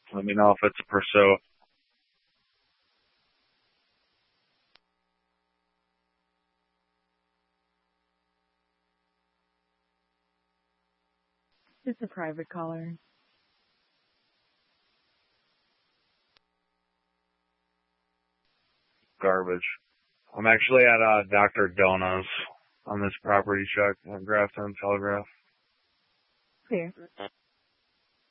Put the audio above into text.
Let me know if it's a pursuit. It's a private caller. Garbage. I'm actually at Dr. Dona's on this property check at Grafton Telegraph. Clear.